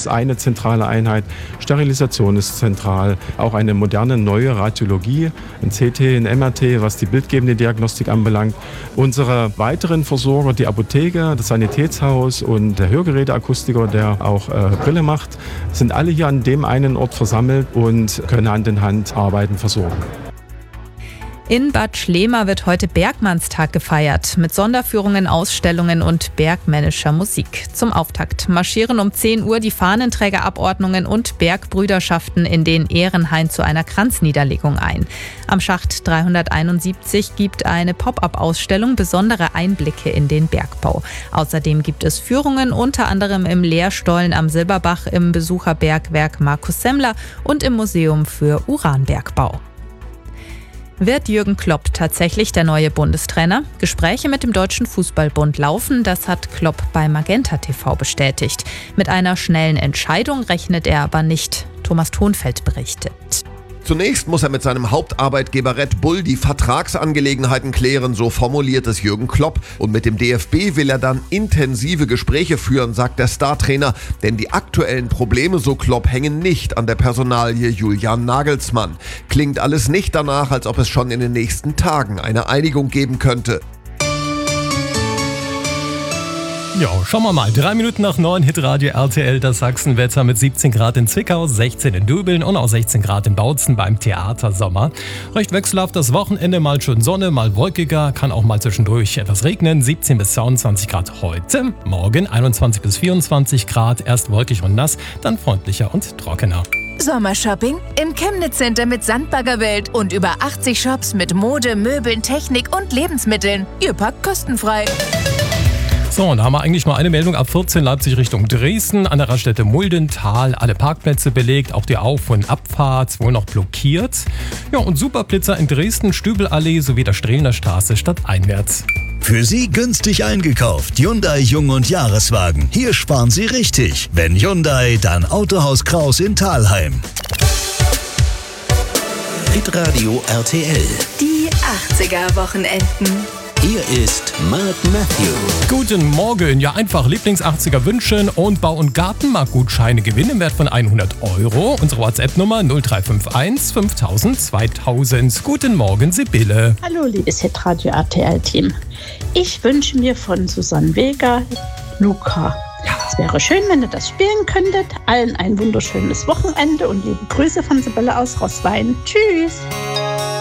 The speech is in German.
ist eine zentrale Einheit. Sterilisation ist zentral. Auch eine moderne, neue Radiologie, ein CT, ein MRT, was die bildgebende Diagnostik anbelangt. Unsere weiteren Versorger, die Apotheke, das Sanitätshaus und der Hörgeräteakustiker, der auch Brille macht, sind alle hier an dem einen Ort versammelt und können Hand in Hand Arbeiten versorgen. In Bad Schlema wird heute Bergmannstag gefeiert, mit Sonderführungen, Ausstellungen und bergmännischer Musik. Zum Auftakt marschieren um 10 Uhr die Fahnenträgerabordnungen und Bergbrüderschaften in den Ehrenhain zu einer Kranzniederlegung ein. Am Schacht 371 gibt eine Pop-up-Ausstellung besondere Einblicke in den Bergbau. Außerdem gibt es Führungen unter anderem im Lehrstollen am Silberbach, im Besucherbergwerk Markus Semmler und im Museum für Uranbergbau. Wird Jürgen Klopp tatsächlich der neue Bundestrainer? Gespräche mit dem Deutschen Fußballbund laufen, das hat Klopp bei Magenta TV bestätigt. Mit einer schnellen Entscheidung rechnet er aber nicht. Thomas Thonfeld berichtet. Zunächst muss er mit seinem Hauptarbeitgeber Red Bull die Vertragsangelegenheiten klären, so formuliert es Jürgen Klopp. Und mit dem DFB will er dann intensive Gespräche führen, sagt der Startrainer. Denn die aktuellen Probleme, so Klopp, hängen nicht an der Personalie Julian Nagelsmann. Klingt alles nicht danach, als ob es schon in den nächsten Tagen eine Einigung geben könnte. Ja, schauen wir mal. 3 Minuten nach 9, Hitradio RTL, das Sachsenwetter mit 17 Grad in Zwickau, 16 in Döbeln und auch 16 Grad in Bautzen beim Theatersommer. Recht wechselhaft das Wochenende, mal schön Sonne, mal wolkiger, kann auch mal zwischendurch etwas regnen. 17 bis 22 Grad heute, morgen 21 bis 24 Grad, erst wolkig und nass, dann freundlicher und trockener. Sommershopping im Chemnitz Center mit Sandbaggerwelt und über 80 Shops mit Mode, Möbeln, Technik und Lebensmitteln. Ihr packt kostenfrei. So, und da haben wir eigentlich nur eine Meldung ab 14 Leipzig Richtung Dresden. An der Raststätte Muldental alle Parkplätze belegt, auch die Auf- und Abfahrt wohl noch blockiert. Ja, und Superblitzer in Dresden, Stübelallee sowie der Strehlener Straße stadteinwärts. Für Sie günstig eingekauft. Hyundai Jung- und Jahreswagen. Hier sparen Sie richtig. Wenn Hyundai, dann Autohaus Kraus in Thalheim. Hitradio RTL. Die 80er-Wochenenden. Hier ist Mark Matthew. Guten Morgen. Ja, einfach Lieblings-80er wünschen und Bau- und Gartenmarktgutscheine gewinnen im Wert von 100 €. Unsere WhatsApp-Nummer 0351 5000 2000. Guten Morgen, Sibylle. Hallo, liebes Hitradio RTL-Team. Ich wünsche mir von Susanne Vega Luca. Es wäre schön, wenn ihr das spielen könntet. Allen ein wunderschönes Wochenende und liebe Grüße von Sibylle aus Roßwein. Tschüss.